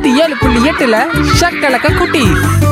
107.8 ஷக்கலக்க குட்டி.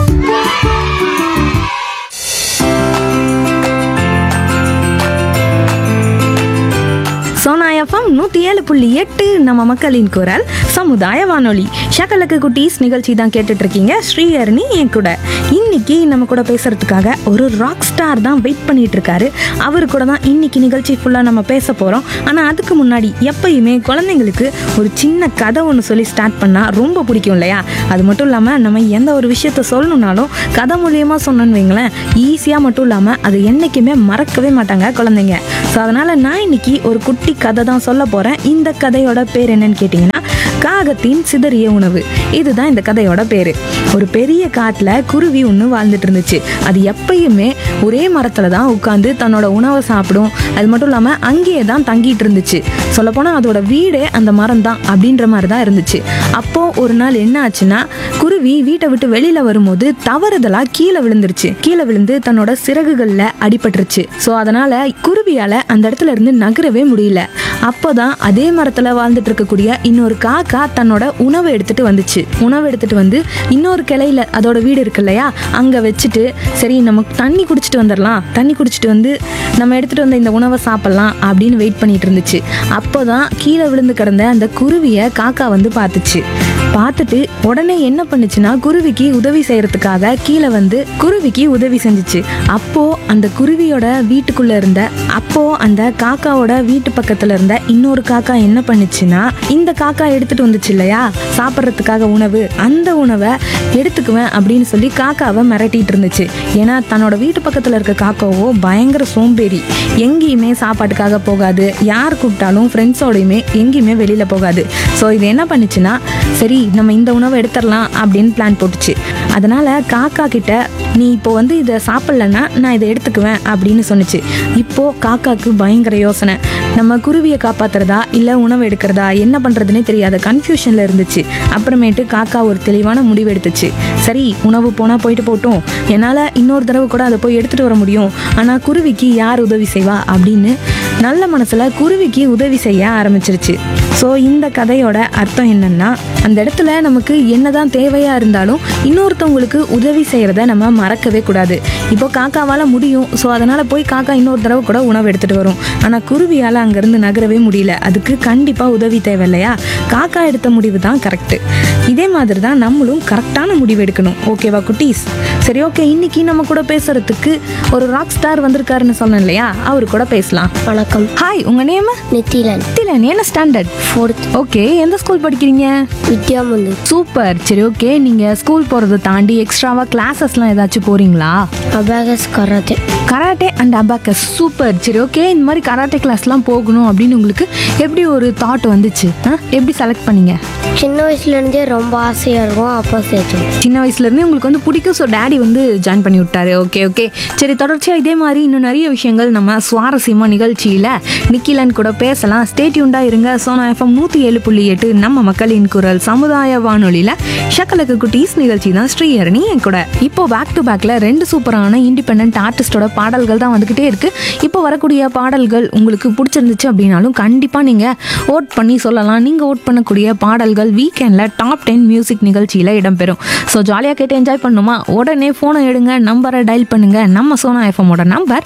சோனா எஃப்எம் 107.8 நம்ம மக்களின் குரல் சமுதாய வானொலி. ஷக்கலக்கு குட்டீஸ் நிகழ்ச்சி தான் கேட்டுட்டு இருக்கீங்க. ஸ்ரீஹரணி என் கூட. இன்னைக்கு நம்ம கூட பேசுறதுக்காக ஒரு ராக் ஸ்டார் தான் வெயிட் பண்ணிட்டு இருக்காரு. அவரு கூட தான் இன்னைக்கு நிகழ்ச்சி ஃபுல்லாக நம்ம பேச போகிறோம். ஆனால் அதுக்கு முன்னாடி எப்பயுமே குழந்தைங்களுக்கு ஒரு சின்ன கதை ஒன்று சொல்லி ஸ்டார்ட் பண்ணால் ரொம்ப பிடிக்கும் இல்லையா? அது மட்டும் இல்லாமல் நம்ம எந்த ஒரு விஷயத்த சொல்லணுன்னாலும் கதை மூலியமாக சொன்னோன்னு வைங்களேன், ஈஸியாக மட்டும் இல்லாமல் அது என்றைக்குமே மறக்கவே மாட்டாங்க குழந்தைங்க. ஸோ அதனால் நான் இன்னைக்கு ஒரு குட்டி கதை தான் சொல்ல போகிறேன். இந்த கதையோட பேர் என்னன்னு கேட்டிங்கன்னா, காகத்தின் சிதறிய உணவு. இதுதான் இந்த கதையோட பேர். ஒரு பெரிய காட்டில் குருவி ஒன்று வாழ்ந்துட்டு இருந்துச்சு. அது எப்பயுமே ஒரே மரத்தில் தான் உட்காந்து தன்னோட உணவை சாப்பிடும். அது மட்டும் இல்லாமல் அங்கேயே தான் தங்கிட்டு இருந்துச்சு. சொல்லப்போனால் அதோட வீடே அந்த மரம் தான் அப்படின்ற மாதிரி தான் இருந்துச்சு. அப்போது ஒரு நாள் என்ன ஆச்சுன்னா, குருவி வீட்டை விட்டு வெளியில் வரும்போது தவறுதலாக கீழே விழுந்துருச்சு. கீழே விழுந்து தன்னோட சிறகுகளில் அடிபட்டுருச்சு. ஸோ அதனால் குருவியால் அந்த இடத்துல இருந்து நகரவே முடியல. அப்போதான் அதே மரத்தில் வாழ்ந்துட்டு இருக்கக்கூடிய இன்னொரு காக்கா தன்னோட உணவை எடுத்துட்டு வந்துச்சு. உணவு எடுத்துட்டு வந்து இன்னொரு கிளையில அதோட வீடு இருக்கு இல்லையா, அங்கே வச்சுட்டு சரி நமக்கு தண்ணி குடிச்சிட்டு வந்துடலாம், தண்ணி குடிச்சிட்டு வந்து நம்ம எடுத்துட்டு வந்த இந்த உணவை சாப்பிடலாம் அப்படின்னு வெயிட் பண்ணிட்டு இருந்துச்சு. அப்போதான் கீழே விழுந்து கிடந்த அந்த குருவியை காக்கா வந்து பார்த்துச்சு. பார்த்துட்டு உடனே என்ன பண்ணுச்சுன்னா, குருவிக்கு உதவி செய்யறதுக்காக கீழே வந்து குருவிக்கு உதவி செஞ்சுச்சு. அப்போ அந்த குருவியோட வீட்டுக்குள்ள இருந்த அந்த காக்காவோட வீட்டு பக்கத்துல இருந்த இன்னொரு காக்கா என்ன பண்ணுச்சுன்னா, இந்த காக்கா எடுத்துட்டு வந்துச்சு இல்லையா சாப்பிட்றதுக்காக உணவு, அந்த உணவை எடுத்துக்குவேன் அப்படின்னு சொல்லி காக்காவை மிரட்டிட்டு இருந்துச்சு. ஏன்னா தன்னோட வீட்டு பக்கத்துல இருக்க காக்காவோ பயங்கர சோம்பேறி, எங்கேயுமே சாப்பாட்டுக்காக போகாது, யார் கூப்பிட்டாலும் ஃப்ரெண்ட்ஸோடையுமே எங்கேயுமே வெளியில போகாது. ஸோ இது என்ன பண்ணுச்சுன்னா, சரி நம்ம இந்த உணவை எடுத்துடலாம் அப்படின்னு பிளான் போட்டுச்சு. அதனால காக்கா கிட்ட நீ இப்போ வந்து இதை சாப்பிட்லன்னா நான் இதை எடுத்துக்குவேன் அப்படின்னு சொன்னிச்சு. இப்போ காக்காக்கு பயங்கர யோசனை, நம்ம குருவியை காப்பாத்துறதா இல்லை உணவு எடுக்கிறதா என்ன பண்ணுறதுனே தெரியாத கன்ஃபியூஷனில் இருந்துச்சு. அப்புறமேட்டு காக்கா ஒரு தெளிவான முடிவு எடுத்துச்சு. சரி உணவு போனால் போயிட்டு போட்டோம், என்னால் இன்னொரு தடவை கூட அதை போய் எடுத்துகிட்டு வர முடியும், ஆனால் குருவிக்கு யார் உதவி செய்வா அப்படின்னு நல்ல மனசில் குருவிக்கு உதவி செய்ய ஆரம்பிச்சிருச்சு. ஸோ இந்த கதையோட அர்த்தம் என்னன்னா, அந்த இடத்துல நமக்கு என்னதான் தேவையாக இருந்தாலும் இன்னொருத்தவங்களுக்கு உதவி செய்கிறத நம்ம மறக்கவே கூடாது. இப்போ காக்காவால் முடியும், ஸோ அதனால் போய் காக்கா இன்னொரு தடவை கூட உணவு எடுத்துகிட்டு வரும். ஆனால் குருவியால் அங்கேருந்து நகரவே முடியல, அதுக்கு கண்டிப்பாக உதவி தேவை இல்லையா? காக்கா எடுத்த முடிவு தான் கரெக்டு. இதே மாதிரி தான் நம்மளும் கரெக்டான முடிவு எடுக்கணும். ஓகேவா குட்டீஸ்? சரி ஓகே, இன்னைக்கு நம்ம கூட பேசுறதுக்கு ஒரு ராக் ஸ்டார் வந்திருக்காருன்னு சொன்னேன் இல்லையா, அவரு கூட பேசலாம். வணக்கம். ஹாய், உங்க நேம்? நித்திலன். நித்திலன். என்ன ஸ்டாண்டர்ட்? 4th. ஓகே, எந்த ஸ்கூல் படிக்கிறீங்க? வித்யாமுந்து. சூப்பர். சரி ஓகே, நீங்க ஸ்கூல் போறதை தாண்டி எக்ஸ்ட்ராவா கிளாஸஸ்லாம் ஏதாச்சும் போறீங்களா? Abacus karate. Karate and abacus. Super. சரி ஓகே, இந்த மாதிரி கராட்டே கிளாஸ்லாம் போகணும் அப்படின்னு உங்களுக்கு எப்படி ஒரு தாட் வந்துச்சு? எப்படி செலக்ட் பண்ணீங்க? சின்ன வயசுலேருந்தே ரொம்ப ஆசையாக இருக்கும், அப்பா சேர்த்தோம். சின்ன வயசுலேருந்தே உங்களுக்கு வந்து பிடிக்கும், ஸோ டேடி வந்து ஜாயின் பண்ணி விட்டாரு. ஓகே ஓகே, சரி தொடர்ச்சியாக இதே மாதிரி இன்னும் நிறைய விஷயங்கள் நம்ம சுவாரஸ்யமாக நிகழ்ச்சியில் நிக்கிலன் கூட பேசலாம். ஸ்டே டியூன்டாக இருங்க. சோனா எஃப்எம் 107.8 நம்ம மக்களின் குரல் சமுதாய வானொலியில் ஷக்கலக்கு குட்டீஸ் நிகழ்ச்சி தான். ஸ்ரீஹரணி என் கூட. இப்போ பேக் டு பேக்கில் 2 சூப்பரான இண்டிபெண்ட் ஆர்டிஸ்டோட பாடல்கள் தான் வந்துக்கிட்டே இருக்குது. இப்போ வரக்கூடிய பாடல்கள் உங்களுக்கு பிடிச்சிருந்துச்சு அப்படின்னாலும் கண்டிப்பாக நீங்கள் ஓட் பண்ணி சொல்லலாம். நீங்கள் ஓட் பண்ணக்கூடிய பாடல்கள் வீக்கெண்டில் டாப் 10 மியூசிக் நிகழ்ச்சியில் இடம்பெறும். ஸோ ஜாலியாக கேட்டு என்ஜாய் பண்ணுமா? உடனே ஃபோனை எடுங்க, நம்பரை டயல் பண்ணுங்க. நம்ம சோனா எஃப்எம்மோட நம்பர்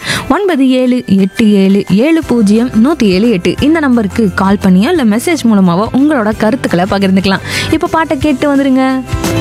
9787070178. இந்த நம்பருக்கு கால் பண்ணியோ இல்லை மெசேஜ் மூலமாவோ உங்களோட கருத்துக்களை பகிர்ந்துக்கலாம். இப்போ பாட்டை கேட்டு வந்துருங்க.